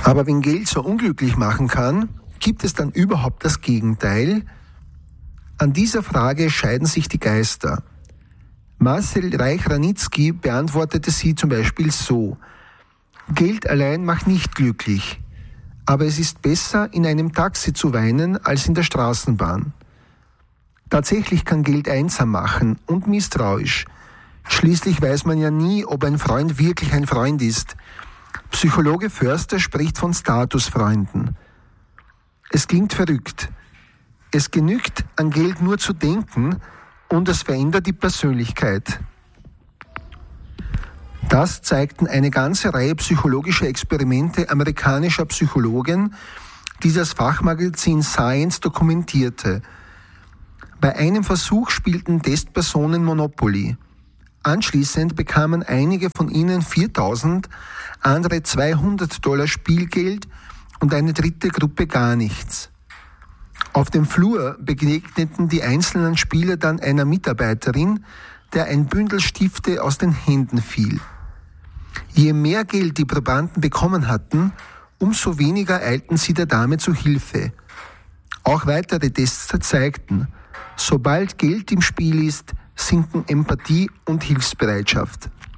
Aber wenn Geld so unglücklich machen kann, gibt es dann überhaupt das Gegenteil? An dieser Frage scheiden sich die Geister. Marcel Reich-Ranitzky beantwortete sie zum Beispiel so: Geld allein macht nicht glücklich, aber es ist besser, in einem Taxi zu weinen, als in der Straßenbahn. Tatsächlich kann Geld einsam machen und misstrauisch. Schließlich weiß man ja nie, ob ein Freund wirklich ein Freund ist. Psychologe Förster spricht von Statusfreunden. Es klingt verrückt. Es genügt, an Geld nur zu denken und es verändert die Persönlichkeit. Das zeigten eine ganze Reihe psychologischer Experimente amerikanischer Psychologen, die das Fachmagazin Science dokumentierte. Bei einem Versuch spielten Testpersonen Monopoly. Anschließend bekamen einige von ihnen 4.000, andere $200 Spielgeld und eine dritte Gruppe gar nichts. Auf dem Flur begegneten die einzelnen Spieler dann einer Mitarbeiterin, der ein Bündel Stifte aus den Händen fiel. Je mehr Geld die Probanden bekommen hatten, umso weniger eilten sie der Dame zu Hilfe. Auch weitere Tests zeigten, sobald Geld im Spiel ist, sinken Empathie und Hilfsbereitschaft.